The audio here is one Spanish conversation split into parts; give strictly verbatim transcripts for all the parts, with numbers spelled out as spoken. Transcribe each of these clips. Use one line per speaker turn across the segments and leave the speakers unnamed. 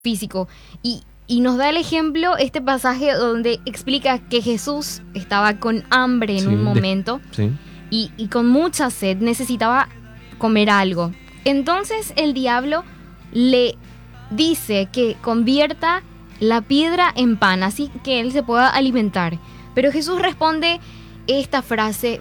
físico. Y, y nos da el ejemplo este pasaje donde explica que Jesús estaba con hambre en
Sí,
un
de-
momento
Sí.
y, y con mucha sed, necesitaba comer algo. Entonces el diablo le dice que convierta la piedra en pan, así que él se pueda alimentar. Pero Jesús responde esta frase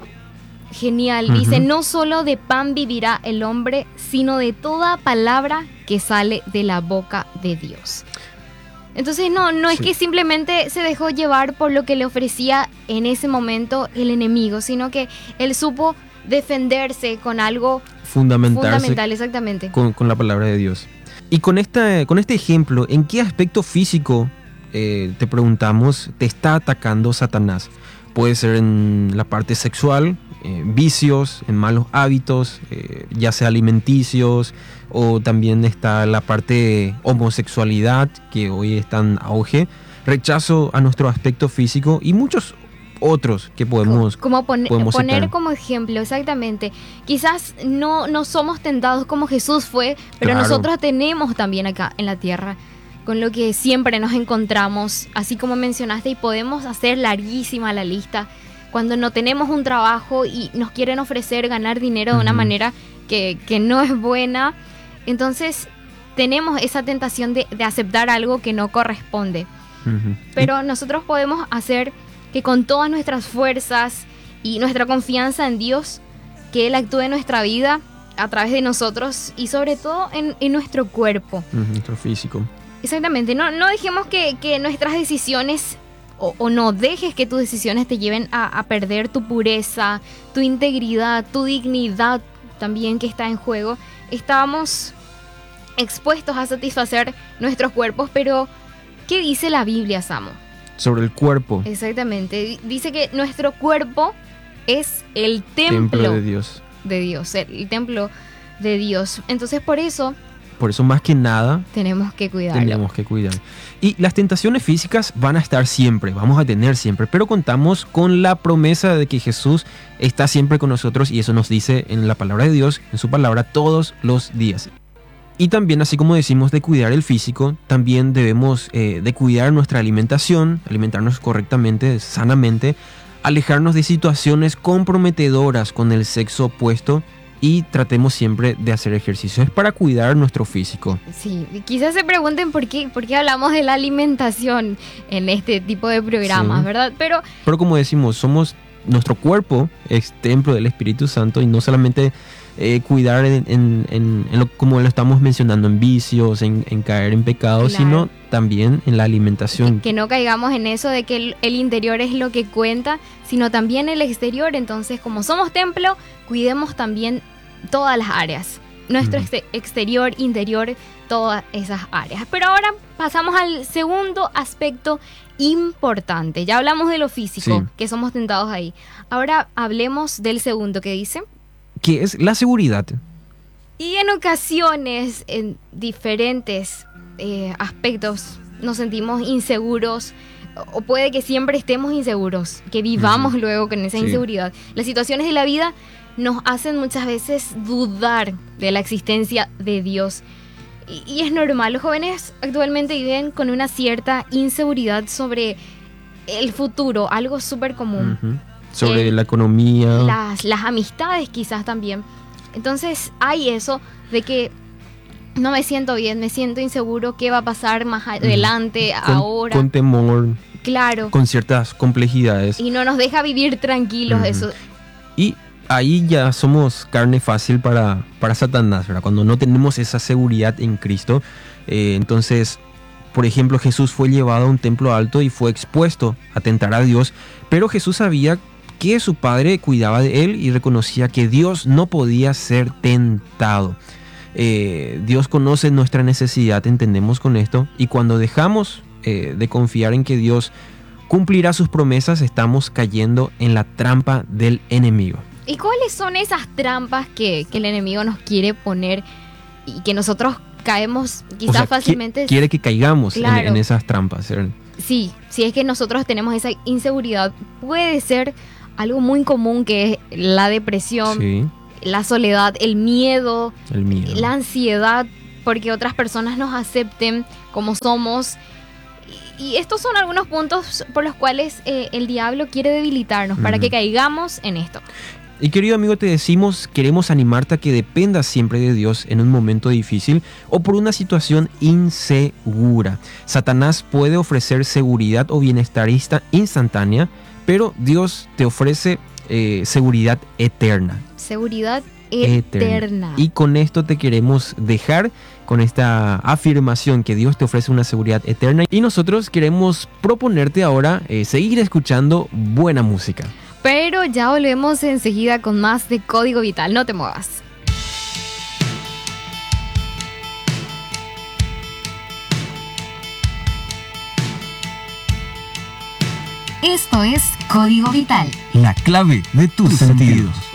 genial, dice:
Ujú.
no solo de pan vivirá el hombre, sino de toda palabra que sale de la boca de Dios. Entonces no, no es
Sí.
que simplemente se dejó llevar por lo que le ofrecía en ese momento el enemigo, sino que él supo defenderse con algo
Fundamentarse
fundamental, exactamente.
con, con la palabra de Dios. Y con, esta, con este ejemplo, ¿en qué aspecto físico, eh, te preguntamos, te está atacando Satanás? Puede ser en la parte sexual, eh, vicios, en malos hábitos, eh, ya sea alimenticios, o también está la parte de homosexualidad, que hoy está en auge, rechazo a nuestro aspecto físico y muchos otros que podemos...
Como pon-
podemos
poner
citar.
como ejemplo, exactamente. Quizás no, no somos tentados como Jesús fue, pero
Claro.
nosotros tenemos también acá en la tierra, con lo que siempre nos encontramos, así como mencionaste, y podemos hacer larguísima la lista. Cuando no tenemos un trabajo y nos quieren ofrecer ganar dinero de una
Ujú.
manera que, que no es buena, entonces tenemos esa tentación de, de aceptar algo que no corresponde.
Ujú.
Pero nosotros podemos hacer que con todas nuestras fuerzas y nuestra confianza en Dios, que Él actúe en nuestra vida a través de nosotros y sobre todo en, en nuestro cuerpo.
Ujú, nuestro físico.
Exactamente, no, no dejemos que, que nuestras decisiones o, o no dejes que tus decisiones te lleven a, a perder tu pureza, tu integridad, tu dignidad también que está en juego. Estamos expuestos a satisfacer nuestros cuerpos, pero ¿qué dice la Biblia, Samo?
Sobre el cuerpo,
Exactamente, di- dice que nuestro cuerpo es el templo,
templo de Dios.
de Dios, el, el templo de Dios. Entonces por eso
Por eso, más que nada,
tenemos que cuidarlo.
tenemos que cuidar. Y las tentaciones físicas van a estar siempre, vamos a tener siempre, pero contamos con la promesa de que Jesús está siempre con nosotros, y eso nos dice en la palabra de Dios, en su palabra, todos los días. Y también, así como decimos de cuidar el físico, también debemos eh, de cuidar nuestra alimentación, alimentarnos correctamente, sanamente, alejarnos de situaciones comprometedoras con el sexo opuesto, y tratemos siempre de hacer ejercicios para cuidar nuestro físico.
Sí, quizás se pregunten por qué, por qué hablamos de la alimentación en este tipo de programas,
Sí.
¿verdad? Pero
Pero como decimos, somos nuestro cuerpo es templo del Espíritu Santo, y no solamente eh, cuidar en, en- en- en lo, como lo estamos mencionando, en vicios, en, en caer en pecados,
Claro.
sino también en la alimentación.
que, que no caigamos en eso de que el, el interior es lo que cuenta, sino también el exterior. Entonces, como somos templo, cuidemos también todas las áreas. Nuestro
Ujú.
exte- exterior, interior, todas esas áreas. Pero ahora pasamos al segundo aspecto importante. Ya hablamos de lo físico,
Sí.
que somos tentados ahí. Ahora hablemos del segundo, que dice:
Que es la seguridad.
y en ocasiones, en diferentes eh, aspectos, nos sentimos inseguros, o o puede que siempre estemos inseguros, que vivamos
Ujú.
luego con esa
Sí.
inseguridad. Las situaciones de la vida nos hacen muchas veces dudar de la existencia de Dios. Y, y es normal, los jóvenes actualmente viven con una cierta inseguridad sobre el futuro, algo súper común.
Ujú. Sobre
Eh,
la economía.
las, las amistades quizás también. Entonces hay eso de que no me siento bien, me siento inseguro, qué va a pasar más adelante,
con,
ahora.
con temor,
Claro.
con ciertas complejidades.
Y no nos deja vivir tranquilos
Ujú.
eso.
Y ahí ya somos carne fácil para, para Satanás, ¿verdad? Cuando no tenemos esa seguridad en Cristo. Eh, entonces, por ejemplo, Jesús fue llevado a un templo alto y fue expuesto a tentar a Dios, pero Jesús sabía que su padre cuidaba de él y reconocía que Dios no podía ser tentado. Eh, Dios conoce nuestra necesidad, entendemos con esto, y cuando dejamos eh, de confiar en que Dios cumplirá sus promesas, estamos cayendo en la trampa del enemigo.
¿Y cuáles son esas trampas que, que el enemigo nos quiere poner y que nosotros caemos quizás
O sea, qui-
fácilmente?
quiere que caigamos en-
Claro.
en, esas trampas, ¿verdad?
Sí, si es que nosotros tenemos esa inseguridad, puede ser algo muy común, que es la depresión,
Sí,
la soledad, el miedo,
el miedo.
la ansiedad, porque otras personas nos acepten como somos. Y, y estos son algunos puntos por los cuales eh, el diablo quiere debilitarnos, mm. para que caigamos en esto.
Y querido amigo, te decimos, queremos animarte a que dependas siempre de Dios en un momento difícil o por una situación insegura. Satanás puede ofrecer seguridad o bienestar insta- instantánea, pero Dios te ofrece eh, seguridad eterna.
Seguridad eterna. eterna.
Y con esto te queremos dejar con esta afirmación que Dios te ofrece una seguridad eterna. Y nosotros queremos proponerte ahora eh, seguir escuchando buena música.
Pero ya volvemos enseguida con más de Código Vital. No te muevas.
Esto es Código Vital.
La clave de tus, tus sentidos. sentidos.